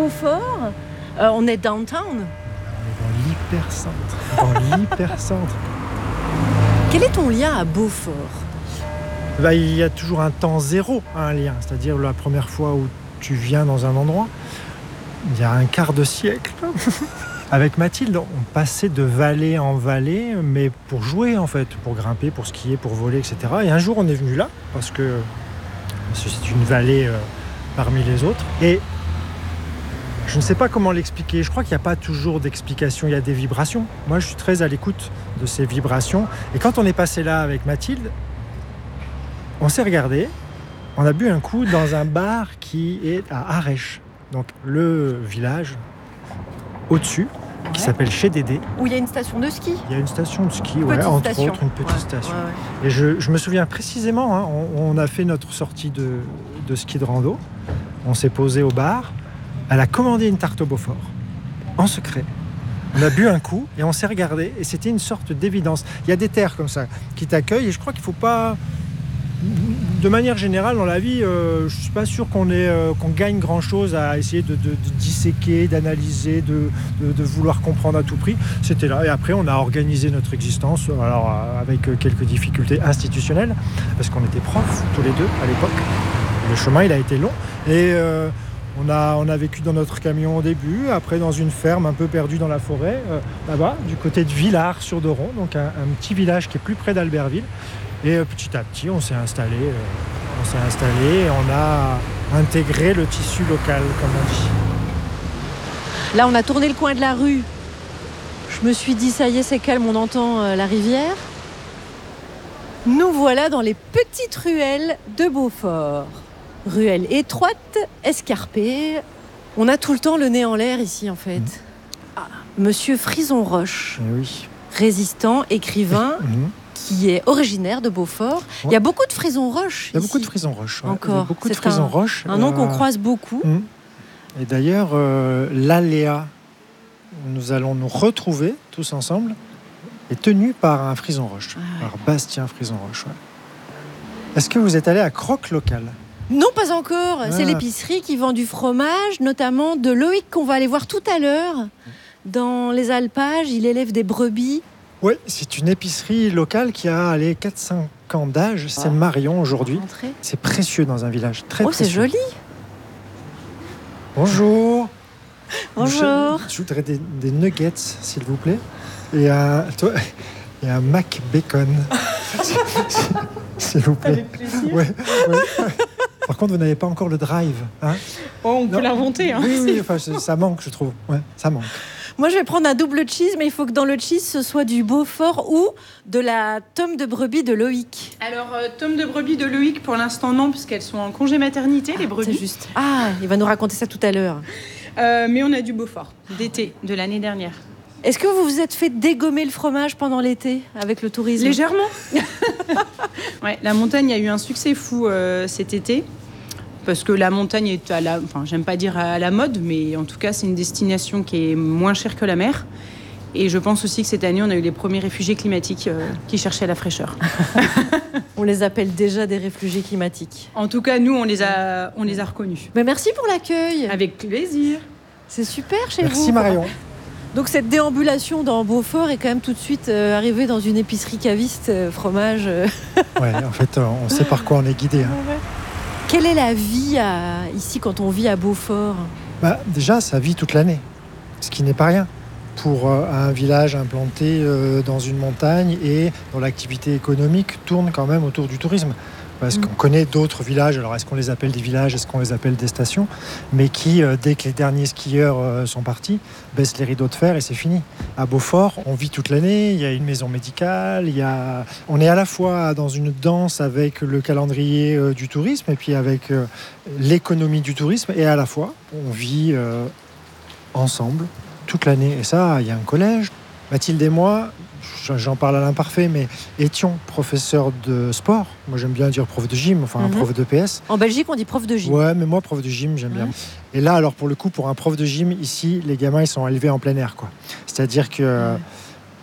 Beaufort. On est downtown. On est dans l'hypercentre. Quel est ton lien à Beaufort ? Il y a toujours un temps zéro à un lien. C'est-à-dire la première fois où tu viens dans un endroit, il y a un quart de siècle. Avec Mathilde, on passait de vallée en vallée, mais pour jouer en fait, pour grimper, pour skier, pour voler, etc. Et un jour, on est venu là, parce que c'est une vallée parmi les autres. Et je ne sais pas comment l'expliquer. Je crois qu'il n'y a pas toujours d'explication. Il y a des vibrations. Moi, je suis très à l'écoute de ces vibrations. Et quand on est passé là avec Mathilde, on s'est regardé. On a bu un coup dans un bar qui est à Arèche. Donc, le village au-dessus, qui s'appelle Chez Dédé. Où il y a une station de ski. Il y a une station de ski, Entre autres, une petite station. Ouais. Et je me souviens précisément, hein, on a fait notre sortie de ski de rando. On s'est posé au bar. Elle a commandé une tarte au Beaufort, en secret. On a bu un coup et on s'est regardé. Et c'était une sorte d'évidence. Il y a des terres comme ça qui t'accueillent. Et je crois qu'il ne faut pas... De manière générale, dans la vie, je ne suis pas sûr qu'on gagne grand-chose à essayer de disséquer, d'analyser, de vouloir comprendre à tout prix. C'était là. Et après, on a organisé notre existence, alors avec quelques difficultés institutionnelles, parce qu'on était profs tous les deux à l'époque. Le chemin, il a été long. Et on a vécu dans notre camion au début, après dans une ferme un peu perdue dans la forêt, là-bas, du côté de Villars-sur-Doron, donc un petit village qui est plus près d'Albertville. Et petit à petit, on s'est installé et on a intégré le tissu local, comme on dit. Là, on a tourné le coin de la rue. Je me suis dit, ça y est, c'est calme, on entend la rivière. Nous voilà dans les petites ruelles de Beaufort. Ruelles étroites, escarpées. On a tout le temps le nez en l'air ici, en fait. Ah, Monsieur Frison-Roche, oui. Résistant, écrivain... qui est originaire de Beaufort. Ouais. Il y a beaucoup de Frison-Roche. Il y a beaucoup de Frison-Roche. Ouais. Encore. Beaucoup de Frison-Roche. Un nom qu'on croise beaucoup. Et d'ailleurs, l'Aléa, où nous allons nous retrouver tous ensemble, est tenu par un Frison-Roche, par Bastien Frison-Roche. Ouais. Est-ce que vous êtes allé à Croque Local ? Non, pas encore. C'est l'épicerie qui vend du fromage, notamment de Loïc, qu'on va aller voir tout à l'heure. Dans les alpages, il élève des brebis. Oui, c'est une épicerie locale qui a 4-5 ans d'âge. C'est Marion aujourd'hui. C'est précieux dans un village. Très précieux. C'est joli. Bonjour. Bonjour. Je voudrais des nuggets, s'il vous plaît. Et un Mac Bacon. S'il vous plaît. Avec plaisir. Ouais. Par contre, vous n'avez pas encore le drive. Hein ? On peut l'inventer. Hein. Oui, enfin, ça manque, je trouve. Ouais, ça manque. Moi, je vais prendre un double cheese, mais il faut que dans le cheese, ce soit du Beaufort ou de la tome de brebis de Loïc. Alors, tome de brebis de Loïc, pour l'instant, non, puisqu'elles sont en congé maternité, les brebis. C'est juste. Ah, il va nous raconter ça tout à l'heure. Mais on a du Beaufort, d'été, de l'année dernière. Est-ce que vous vous êtes fait dégommer le fromage pendant l'été, avec le tourisme ? Légèrement. Ouais, la montagne a eu un succès fou cet été. Parce que la montagne est j'aime pas dire à la mode, mais en tout cas, c'est une destination qui est moins chère que la mer. Et je pense aussi que cette année, on a eu les premiers réfugiés climatiques qui cherchaient la fraîcheur. On les appelle déjà des réfugiés climatiques. En tout cas, nous, on les a reconnus. Mais merci pour l'accueil. Avec plaisir. C'est super chez Merci vous. Marion. Donc cette déambulation dans Beaufort est quand même tout de suite arrivée dans une épicerie caviste, fromage. Ouais, en fait, on sait par quoi on est guidé. Hein. Quelle est la vie ici quand on vit à Beaufort ? Déjà, ça vit toute l'année, ce qui n'est pas rien pour un village implanté dans une montagne et dont l'activité économique tourne quand même autour du tourisme. Parce qu'on connaît d'autres villages, alors est-ce qu'on les appelle des villages, est-ce qu'on les appelle des stations, mais qui, dès que les derniers skieurs sont partis, baissent les rideaux de fer et c'est fini. À Beaufort, on vit toute l'année, il y a une maison médicale, on est à la fois dans une danse avec le calendrier du tourisme et puis avec l'économie du tourisme, et à la fois, on vit ensemble toute l'année. Et ça, il y a un collège. Mathilde et moi, j'en parle à l'imparfait, mais étions professeurs de sport. Moi, j'aime bien dire prof de gym, un prof de PS. En Belgique, on dit prof de gym. Ouais, mais moi, prof de gym, j'aime bien. Et là, alors, pour le coup, pour un prof de gym, ici, les gamins, ils sont élevés en plein air, quoi. C'est-à-dire que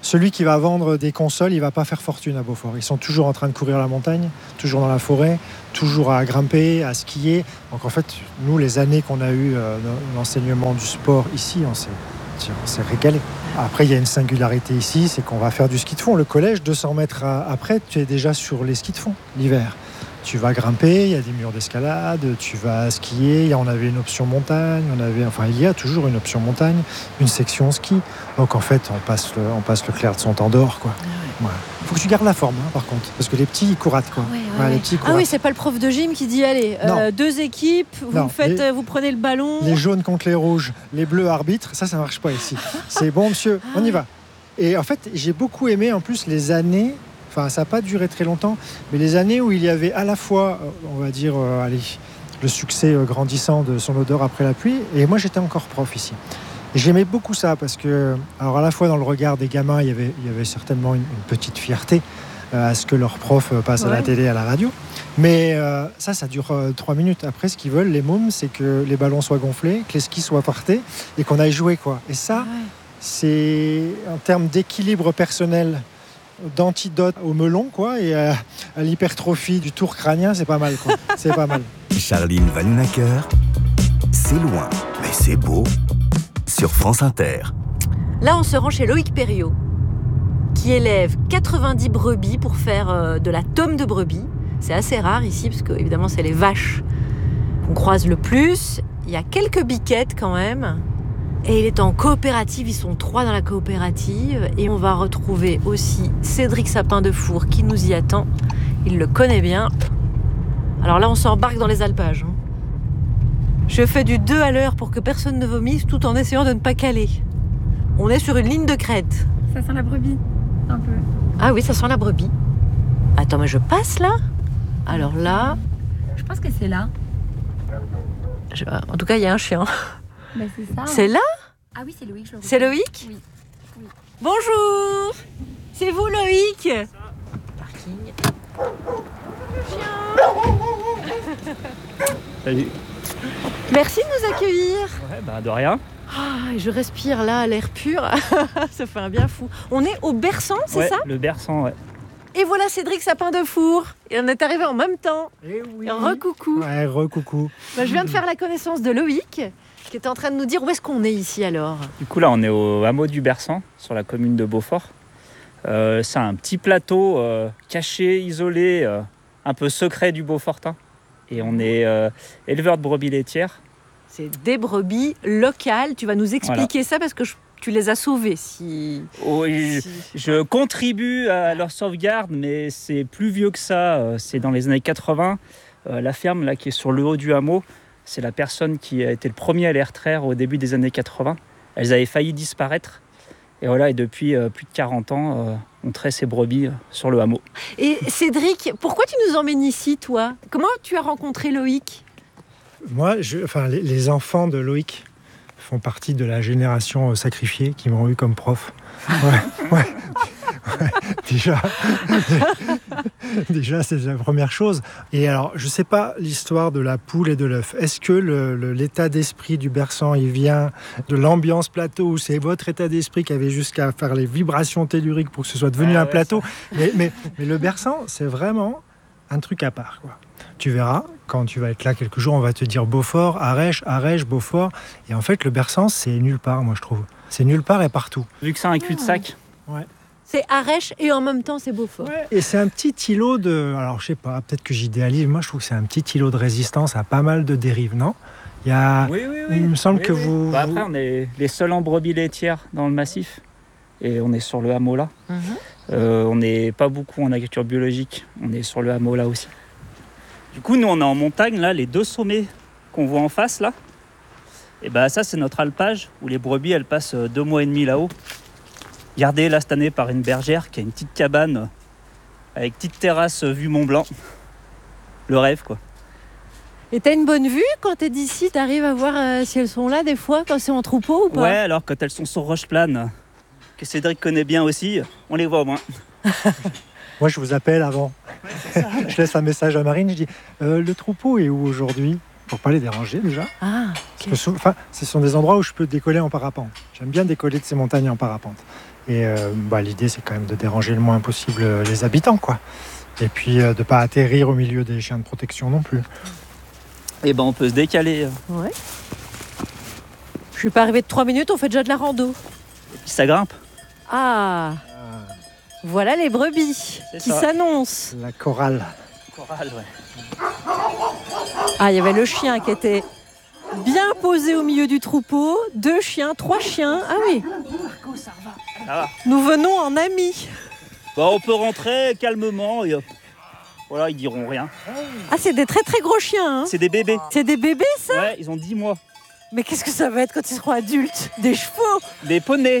Celui qui va vendre des consoles, il va pas faire fortune à Beaufort. Ils sont toujours en train de courir la montagne, toujours dans la forêt, toujours à grimper, à skier. Donc en fait, nous, les années qu'on a eu l'enseignement du sport ici, on s'est régalé. Après, il y a une singularité ici, c'est qu'on va faire du ski de fond. Le collège, 200 mètres après, tu es déjà sur les skis de fond l'hiver. Tu vas grimper, il y a des murs d'escalade, tu vas skier, on avait une option montagne, il y a toujours une option montagne, une section ski. Donc en fait, on passe le clair de son temps dehors, quoi. Ouais. Faut que tu gardes la forme, par contre, parce que les petits, ils couratent, quoi. Les petits couratent. Ah oui, c'est pas le prof de gym qui dit, allez, 2 équipes, vous prenez le ballon. Les jaunes contre les rouges, les bleus arbitres, ça marche pas ici. C'est bon, monsieur, on y va. Et en fait, j'ai beaucoup aimé, en plus, les années... Enfin, ça n'a pas duré très longtemps, mais les années où il y avait à la fois, on va dire, le succès grandissant de Son odeur après la pluie, et moi j'étais encore prof ici. Et j'aimais beaucoup ça, parce que, alors à la fois dans le regard des gamins, il y avait certainement une petite fierté à ce que leur prof passe à la télé, à la radio. Mais ça dure 3 minutes. Après, ce qu'ils veulent, les mômes, c'est que les ballons soient gonflés, que les skis soient partés, et qu'on aille jouer, quoi. Et ça, c'est en termes d'équilibre personnel, d'antidote au melon, quoi, et à l'hypertrophie du tour crânien, c'est pas mal, quoi. C'est pas mal. Charline Vanhoenacker, c'est loin, mais c'est beau, sur France Inter. Là, on se rend chez Loïc Perriot, qui élève 90 brebis pour faire de la tome de brebis. C'est assez rare ici, parce que évidemment, c'est les vaches qu'on croise le plus. Il y a quelques biquettes quand même. Et il est en coopérative, ils sont 3 dans la coopérative. Et on va retrouver aussi Cédric Sapin de Four qui nous y attend. Il le connaît bien. Alors là, on s'embarque dans les alpages. Je fais du 2 à l'heure pour que personne ne vomisse tout en essayant de ne pas caler. On est sur une ligne de crête. Ça sent la brebis, un peu. Ah oui, ça sent la brebis. Attends, mais je passe là ? Alors là... Je pense que c'est là. En tout cas, il y a un chien. Bah, c'est ça. C'est là ? Ah oui, c'est Loïc. C'est Loïc ? Oui. Bonjour. C'est vous, Loïc ? Parking. Salut. Merci de nous accueillir. Ouais, de rien. Ah, je respire là, l'air pur. Ça fait un bien fou. On est au Bersan, c'est ça ? Le Bersan, ouais. Et voilà Cédric Sapin de Four. Et on est arrivé en même temps. Eh oui. Recoucou. Ouais, recoucou. Je viens de faire la connaissance de Loïc, qui est en train de nous dire où est-ce qu'on est ici alors. Du coup, là, on est au hameau du Bersan, sur la commune de Beaufort. C'est un petit plateau caché, isolé, un peu secret du Beaufortin. Et on est éleveur de brebis laitières. C'est des brebis locales. Tu vas nous expliquer ça parce que tu les as sauvées. Je contribue à leur sauvegarde, mais c'est plus vieux que ça. C'est dans les années 80. La ferme là, qui est sur le haut du hameau, c'est la personne qui a été le premier à les retraire au début des années 80. Elles avaient failli disparaître. Et voilà, et depuis plus de 40 ans, on traite ces brebis sur le hameau. Et Cédric, pourquoi tu nous emmènes ici, toi ? Comment tu as rencontré Loïc ? Moi, les enfants de Loïc font partie de la génération sacrifiée qui m'ont eu comme prof. Ouais. Déjà, c'est la première chose. Et alors, je ne sais pas l'histoire de la poule et de l'œuf. Est-ce que l'état d'esprit du Bersan, il vient de l'ambiance plateau, ou c'est votre état d'esprit qui avait jusqu'à faire les vibrations telluriques pour que ce soit devenu un plateau ? Mais le Bersan, c'est vraiment un truc à part, quoi. Tu verras, quand tu vas être là quelques jours, on va te dire Beaufort, Arèche, Beaufort. Et en fait, le Bersan, c'est nulle part, moi, je trouve. C'est nulle part et partout. Vu que c'est un cul-de-sac. Ouais. C'est Arèche et en même temps, c'est Beaufort. Ouais. Et c'est un petit îlot de... Alors, je sais pas, peut-être que j'idéalise. Moi, je trouve que c'est un petit îlot de résistance à pas mal de dérives, non ? Il y a... Oui. Il me semble que vous... Après, on est les seuls en brebis laitières dans le massif. Et on est sur le hameau là. On n'est pas beaucoup en agriculture biologique. On est sur le hameau là aussi. Du coup, nous, on est en montagne, là, les 2 sommets qu'on voit en face, là. Et ben ça, c'est notre alpage, où les brebis, elles passent 2 mois et demi là-haut. Gardées, là, cette année, par une bergère qui a une petite cabane avec petite terrasse vue Mont-Blanc. Le rêve, quoi. Et t'as une bonne vue quand t'es d'ici ? T'arrives à voir si elles sont là, des fois, quand c'est en troupeau ou pas ? Ouais, alors quand elles sont sur Rocheplane, que Cédric connaît bien aussi, on les voit au moins. Moi, je vous appelle avant. Je laisse un message à Marine, je dis le troupeau est où aujourd'hui ? pour pas les déranger déjà. Ah, Parce que ce sont des endroits où je peux décoller en parapente. J'aime bien décoller de ces montagnes en parapente. Et l'idée, c'est quand même de déranger le moins possible les habitants, quoi. Et puis de pas atterrir au milieu des chiens de protection non plus. Et on peut se décaler. ouais. Je suis pas arrivée de 3 minutes, on fait déjà de la rando. Et puis ça grimpe. Ah, voilà les brebis qui ça. s'annoncent. La chorale. Chorale, ouais. Ah, il y avait le chien qui était bien posé au milieu du troupeau. 2 chiens, 3 chiens. Ah oui, Ça va. nous venons en amis. On peut rentrer calmement et voilà, ils diront rien. Ah, c'est des très très gros chiens. Hein. C'est des bébés. C'est des bébés, ça? Ouais, ils ont 10 mois. Mais qu'est-ce que ça va être quand ils seront adultes? Des chevaux. Des poneys.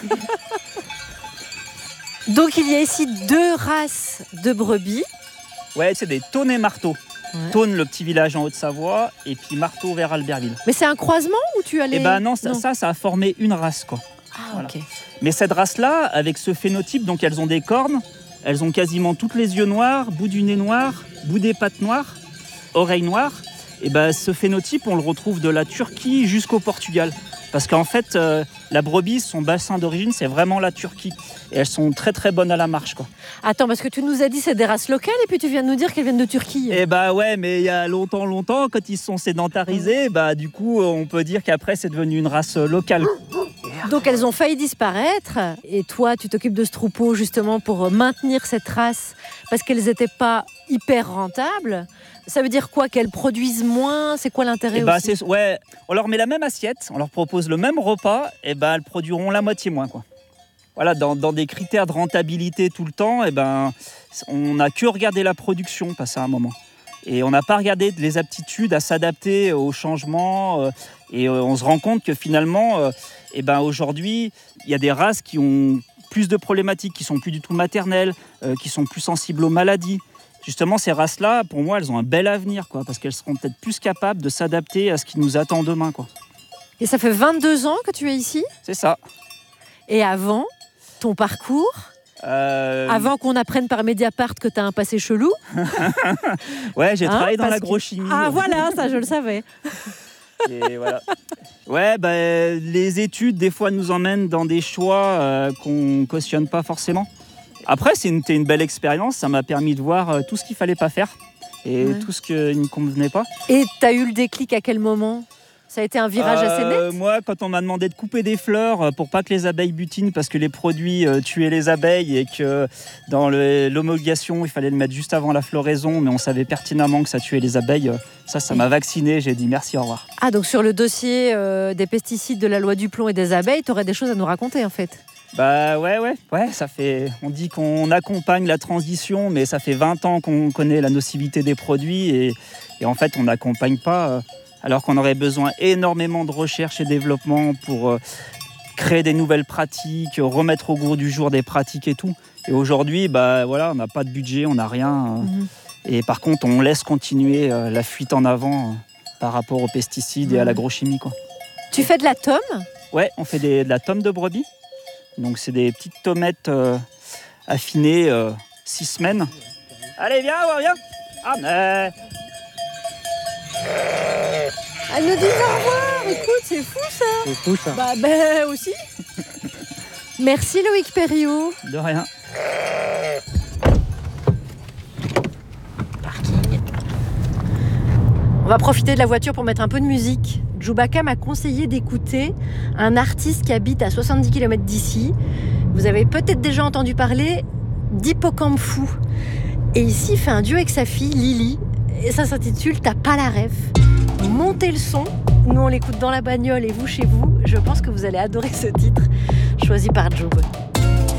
Donc il y a ici 2 races de brebis. Ouais, c'est des Thônes et Marteau. Ouais. Thônes, le petit village en Haute-Savoie, et puis Marteau vers Albertville. Mais c'est un croisement ou tu allais... Non, ça a formé une race, quoi. Ah, Voilà. ok. Mais cette race-là, avec ce phénotype, donc elles ont des cornes, elles ont quasiment toutes les yeux noirs, bout du nez noir, bout des pattes noires, oreilles noires. Et ce phénotype, on le retrouve de la Turquie jusqu'au Portugal. Parce qu'en fait, la brebis, son bassin d'origine, c'est vraiment la Turquie. Et elles sont très très bonnes à la marche, quoi. Attends, parce que tu nous as dit c'est des races locales et puis tu viens de nous dire qu'elles viennent de Turquie. Ouais, mais il y a longtemps, quand ils se sont sédentarisés, du coup, on peut dire qu'après, c'est devenu une race locale. Donc elles ont failli disparaître et toi tu t'occupes de ce troupeau justement pour maintenir cette race parce qu'elles n'étaient pas hyper rentables. Ça veut dire quoi? Qu'elles produisent moins? C'est quoi l'intérêt aussi? On leur met la même assiette, on leur propose le même repas, et elles produiront la moitié moins, quoi. Voilà, dans des critères de rentabilité tout le temps, on n'a que regardé la production passé un moment. Et on n'a pas regardé les aptitudes à s'adapter aux changements. Et on se rend compte que finalement, aujourd'hui, il y a des races qui ont plus de problématiques, qui sont plus du tout maternelles, qui sont plus sensibles aux maladies. Justement, ces races-là, pour moi, elles ont un bel avenir, quoi, parce qu'elles seront peut-être plus capables de s'adapter à ce qui nous attend demain, quoi. Et ça fait 22 ans que tu es ici? C'est ça. Et avant, ton parcours? Avant qu'on apprenne par Mediapart que tu as un passé chelou? Ouais, j'ai travaillé dans parce l'agrochimie. Ah voilà, ça je le savais. Et voilà. Ouais, les études, des fois, nous emmènent dans des choix qu'on cautionne pas forcément. Après, c'était une belle expérience. Ça m'a permis de voir tout ce qu'il fallait pas faire et tout ce qui ne me convenait pas. Et tu as eu le déclic à quel moment? Ça a été un virage assez net? Moi, quand on m'a demandé de couper des fleurs pour pas que les abeilles butinent parce que les produits tuaient les abeilles et que dans l'homologation, il fallait le mettre juste avant la floraison, mais on savait pertinemment que ça tuait les abeilles, ça m'a vacciné. J'ai dit merci, au revoir. Ah, donc sur le dossier des pesticides, de la loi du plomb et des abeilles, tu aurais des choses à nous raconter en fait? Ouais, ça fait... On dit qu'on accompagne la transition, mais ça fait 20 ans qu'on connaît la nocivité des produits et en fait, on n'accompagne pas... alors qu'on aurait besoin énormément de recherche et développement pour créer des nouvelles pratiques, remettre au goût du jour des pratiques et tout. Et aujourd'hui, on n'a pas de budget, on n'a rien. Et par contre, on laisse continuer la fuite en avant par rapport aux pesticides et à l'agrochimie, quoi. Tu fais de la tome? Ouais, on fait de la tome de brebis. Donc, c'est des petites tomettes affinées 6 semaines. Allez, viens. Ah, mais... Elle nous dit au revoir. Écoute, c'est fou ça. C'est fou ça. Aussi. Merci Loïc Perriot. De rien. On va profiter de la voiture pour mettre un peu de musique. Chewbacca m'a conseillé d'écouter un artiste qui habite à 70 km d'ici. Vous avez peut-être déjà entendu parler d'Hippocampe Fou. Et ici, il fait un duo avec sa fille Lily. Et ça s'intitule T'as pas la ref. Montez le son. Nous, on l'écoute dans la bagnole et vous chez vous. Je pense que vous allez adorer ce titre, choisi par Joe.